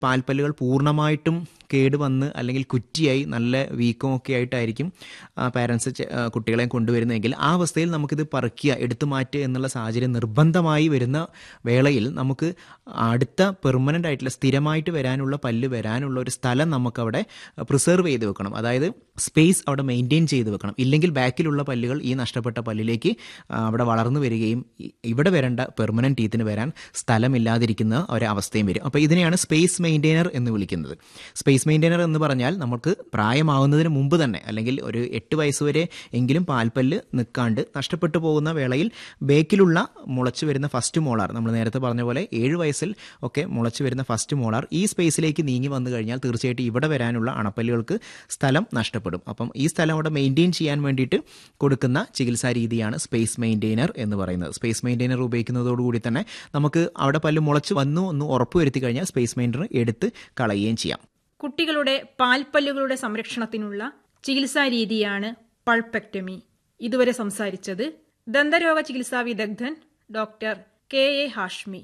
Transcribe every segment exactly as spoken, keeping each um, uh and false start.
പാൽപ്പല്ലുകൾ പൂർണ്ണമായിട്ടും കേടുവന്ന് അല്ലെങ്കിൽ കുറ്റിയായി നല്ല വീക്കം ഒക്കെ ആയിട്ടായിരിക്കും പാരൻസ് കുട്ടികളെ കൊണ്ടുവരുന്നതെങ്കിൽ ആ അവസ്ഥയിൽ നമുക്കിത് പറിക്കുക, എടുത്തു മാറ്റുക എന്നുള്ള സാഹചര്യം നിർബന്ധമായി വരുന്ന വേളയിൽ നമുക്ക് അടുത്ത പെർമനൻ്റ് ആയിട്ടുള്ള സ്ഥിരമായിട്ട് വരാനുള്ള പല്ല് വരാനുള്ള ഒരു സ്ഥലം നമുക്കവിടെ പ്രിസർവ് ചെയ്ത് വെക്കണം. അതായത് സ്പേസ് അവിടെ മെയിൻറ്റെയിൻ ചെയ്ത് വെക്കണം. ഇല്ലെങ്കിൽ ബാക്കിലുള്ള പല്ലുകൾ ഈ നഷ്ടപ്പെട്ട പല്ലിലേക്ക് അവിടെ വളർന്നു വരികയും ഇവിടെ വരേണ്ട പെർമനൻറ്റ് ടീത്തിന് വരാൻ സ്ഥലമില്ലാതിരിക്കുന്ന ഒരവസ്ഥയും വരും. അപ്പോൾ ഇതിനെയാണ് സ്പേസ് മെയിൻറ്റെയിനർ എന്ന് വിളിക്കുന്നത്. സ്പേസ് മെയിൻറ്റെയിനർ എന്ന് പറഞ്ഞാൽ നമുക്ക് പ്രായമാവുന്നതിന് മുമ്പ് തന്നെ അല്ലെങ്കിൽ ഒരു എട്ട് വയസ്സ് വരെ എങ്കിലും പാൽപ്പല്ല് നിൽക്കാണ്ട് നഷ്ടപ്പെട്ടു പോകുന്ന വേളയിൽ ബേക്കിലുള്ള മുളച്ചു വരുന്ന ഫസ്റ്റ് മോളാർ, നമ്മൾ നേരത്തെ പറഞ്ഞ പോലെ ഏഴ് വയസ്സിൽ ഒക്കെ മുളച്ചു വരുന്ന ഫസ്റ്റ് മോളാർ ഈ സ്പേസിലേക്ക് നീങ്ങി വന്നു കഴിഞ്ഞാൽ തീർച്ചയായിട്ടും ഇവിടെ വരാനുള്ള അണപ്പല്ലുകൾക്ക് സ്ഥലം നഷ്ടപ്പെടും. അപ്പം ഈ സ്ഥലം അവിടെ മെയിൻറ്റെയിൻ ചെയ്യാൻ വേണ്ടിയിട്ട് കൊടുക്കുന്ന ചികിത്സാ രീതിയാണ് സ്പേസ് മെയിൻറ്റെയിനർ എന്ന് പറയുന്നത്. സ്പേസ് മെയിൻറ്റെയിനർ ഉപയോഗിക്കുന്നതോടുകൂടി തന്നെ നമുക്ക് അവിടെ പല്ല് മുളച്ച് വന്നു എന്ന് ഉറപ്പുവരുത്തി കഴിഞ്ഞാൽ സ്പേസ് മെയിൻറ്റെയിനർ എടുത്ത് കളയുകയും ചെയ്യാം. കുട്ടികളുടെ പാൽപ്പല്ലുകളുടെ സംരക്ഷണത്തിനുള്ള ചികിത്സാ രീതിയാണ് പൾപ്പെക്ടമി. ഇതുവരെ സംസാരിച്ചത് ദന്തരോഗ ചികിത്സാ വിദഗ്ധൻ ഡോക്ടർ കെ എ ഹാഷ്മി.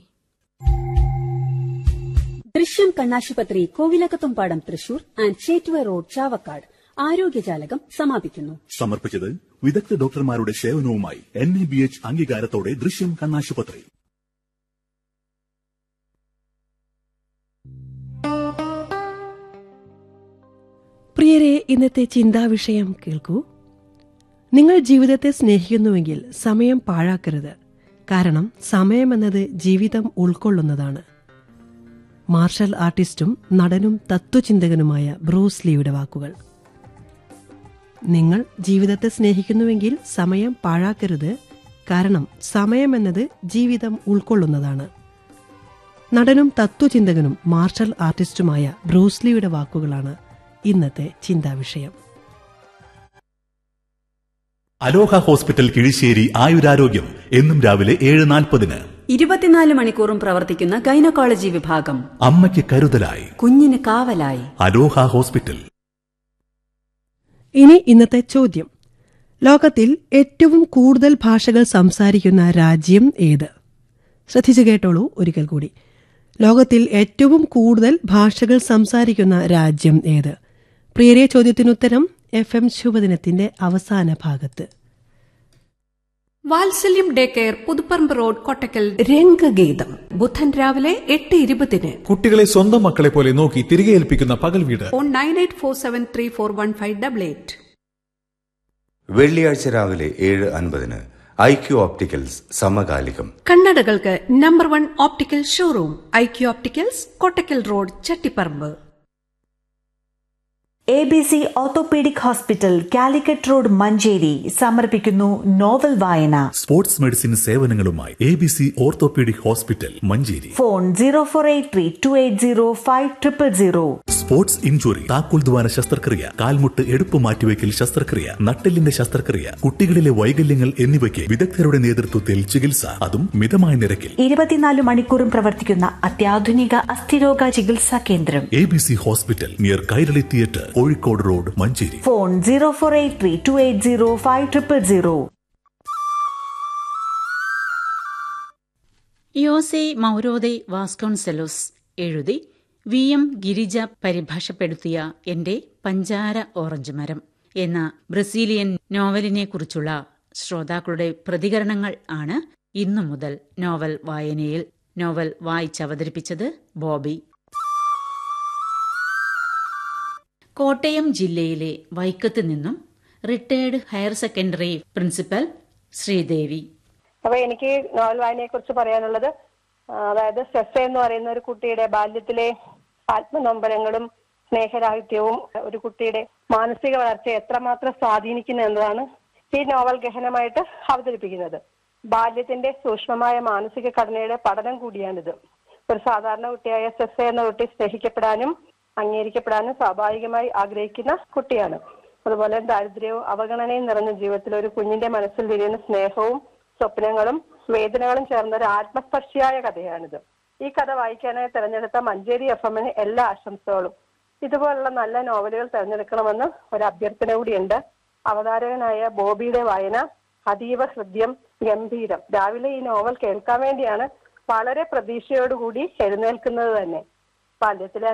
ദൃശ്യം കണ്ണാശുപത്രി കോവിലകത്തുംപാടം തൃശൂർ ആൻഡ് ചേറ്റുവ റോഡ് ചാവക്കാട് ആരോഗ്യജാലകം സമാപിക്കുന്നു. സമർപ്പിച്ചത് വിദഗ്ധ ഡോക്ടർമാരുടെ സേവനവുമായി എൻ എ ബി എച്ച് അംഗീകാരത്തോടെ ദൃശ്യം കണ്ണാശുപത്രി. പ്രിയരെ, ഇന്നത്തെ ചിന്താവിഷയം കേൾക്കൂ. നിങ്ങൾ ജീവിതത്തെ സ്നേഹിക്കുന്നുവെങ്കിൽ സമയം പാഴാക്കരുത്. കാരണം സമയമെന്നത് ജീവിതം ഉൾക്കൊള്ളുന്നതാണ്. മാർഷൽ ആർട്ടിസ്റ്റും നടനും തത്വചിന്തകനുമായ ബ്രൂസ് ലീയുടെ വാക്കുകൾ. നിങ്ങൾ ജീവിതത്തെ സ്നേഹിക്കുന്നുവെങ്കിൽ സമയം പാഴാക്കരുത്. കാരണം സമയമെന്നത് ജീവിതം ഉൾക്കൊള്ളുന്നതാണ്. നടനും തത്വചിന്തകനും മാർഷൽ ആർട്ടിസ്റ്റുമായ ബ്രൂസ് ലീയുടെ വാക്കുകളാണ് ഇന്നത്തെ ചിന്താവിഷയം. അലോഹ ഹോസ്പിറ്റൽ കിഴിശ്ശേരി ആയുരാരോഗ്യം എന്നും രാവിലെ ഏഴ് നാൽപ്പതിന്. ഇരുപത്തിനാല് മണിക്കൂറും പ്രവർത്തിക്കുന്ന ഗൈനക്കോളജി വിഭാഗം. അമ്മയ്ക്ക് കരുതലായി, കുഞ്ഞിന് കാവലായി. അലോഹ ഹോസ്പിറ്റൽ. ഇനി ഇന്നത്തെ ചോദ്യം. ലോകത്തിൽ ഏറ്റവും കൂടുതൽ ഭാഷകൾ സംസാരിക്കുന്ന രാജ്യം ഏത്? ശ്രദ്ധിച്ചു കേട്ടോളൂ ഒരിക്കൽ കൂടി. ലോകത്തിൽ ഏറ്റവും കൂടുതൽ ഭാഷകൾ സംസാരിക്കുന്ന രാജ്യം ഏത്? പ്രിയരെ, ചോദ്യത്തിനുത്തരം എഫ് എം ശുഭദിനത്തിന്റെ അവസാന ഭാഗത്ത്. വാത്സല്യം day care, Puthuparamba road, Kottakkal. രംഗഗീതം ബുധൻ രാവിലെ എട്ട് ഇരുപതിന്. കുട്ടികളെ സ്വന്തം മക്കളെ പോലെ നോക്കി തിരികെ ഏൽപ്പിക്കുന്ന പകൽ വീട്. Phone nine eight four seven three four one five double eight. വെള്ളിയാഴ്ച രാവിലെ ഏഴ് അൻപതിന് ഐ ക്യു ഓപ്റ്റിക്കൽസ് സമകാലികം. കണ്ണടകൾക്ക് number one optical showroom I Q opticals, Kottakkal road, Chattiparamba. A B C orthopaedic hospital, Calicut road, Manjeri സമർപ്പിക്കുന്നു നോവൽ വായന. Sports medicine സേവനങ്ങളുമായി A B C orthopaedic hospital, Manjeri. Phone zero four eight three to eight zero five triple zero. Sports injury, താക്കോൽ ദ്വാര ശസ്ത്രക്രിയ, കാൽമുട്ട് എടുപ്പ് മാറ്റിവെക്കൽ ശസ്ത്രക്രിയ, നട്ടെല്ലിന്റെ ശസ്ത്രക്രിയ, കുട്ടികളിലെ വൈകല്യങ്ങൾ എന്നിവയ്ക്ക് വിദഗ്ധരുടെ നേതൃത്വത്തിൽ ചികിത്സ, അതും മിതമായ നിരക്കിൽ. ഇരുപത്തിനാല് മണിക്കൂറും പ്രവർത്തിക്കുന്ന അത്യാധുനിക അസ്ഥിരോഗ ചികിത്സാ കേന്ദ്രം. A B C hospital, near Kairali theatre, Kozhikode road, Manjeri. Phone zero four eight three to eight zero five triple zero. യോസെ മൗരോദെ Vasconcelos എഴുതി വി എം ഗിരിജ പരിഭാഷപ്പെടുത്തിയ എന്റെ പഞ്ചാര ഓറഞ്ച് മരം എന്ന ബ്രസീലിയൻ നോവലിനെ കുറിച്ചുള്ള ശ്രോതാക്കളുടെ പ്രതികരണങ്ങൾ ആണ് ഇന്നു മുതൽ നോവൽ വായനയിൽ. നോവൽ വായിച്ചവതരിപ്പിച്ചത് ബോബി. കോട്ടയം ജില്ലയിലെ വൈക്കത്ത് നിന്നും retired higher secondary principal Sridevi. അപ്പൊ എനിക്ക് നോവൽ വായനയെ കുറിച്ച് പറയാനുള്ളത്, അതായത് സെഫ എന്ന് പറയുന്ന ഒരു കുട്ടിയുടെ ബാല്യത്തിലെ ആത്മനൊമ്പരങ്ങളും സ്നേഹരാഹിത്യവും ഒരു കുട്ടിയുടെ മാനസിക വളർച്ചയെ എത്രമാത്രം സ്വാധീനിക്കുന്നു എന്നതാണ് ഈ നോവൽ ഗഹനമായിട്ട് അവതരിപ്പിക്കുന്നത്. ബാല്യത്തിന്റെ സൂക്ഷ്മമായ മാനസിക ഘടനയുടെ പഠനം കൂടിയാണിത്. ഒരു സാധാരണ കുട്ടിയായ സെഫ എന്ന കുട്ടി സ്നേഹിക്കപ്പെടാനും അംഗീകരിക്കപ്പെടാനും സ്വാഭാവികമായി ആഗ്രഹിക്കുന്ന കുട്ടിയാണ്. അതുപോലെ ദാരിദ്ര്യവും അവഗണനയും നിറഞ്ഞ ജീവിതത്തിൽ ഒരു കുഞ്ഞിന്റെ മനസ്സിൽ വിരിയുന്ന സ്നേഹവും സ്വപ്നങ്ങളും വേദനകളും ചേർന്ന ഒരു ആത്മസ്പർശിയായ കഥയാണിത്. ഈ കഥ വായിക്കാനായി തെരഞ്ഞെടുത്ത മഞ്ചേരി എഫ് എമ്മിന് എല്ലാ ആശംസകളും. ഇതുപോലുള്ള നല്ല നോവലുകൾ തെരഞ്ഞെടുക്കണമെന്ന് ഒരു അഭ്യർത്ഥന കൂടിയുണ്ട്. അവതാരകനായ ബോബിയുടെ വായന അതീവ ഹൃദ്യം, ഗംഭീരം. രാവിലെ ഈ നോവൽ കേൾക്കാൻ വേണ്ടിയാണ് വളരെ പ്രതീക്ഷയോടുകൂടി എഴുന്നേൽക്കുന്നത് തന്നെ. ബാല്യത്തിലെ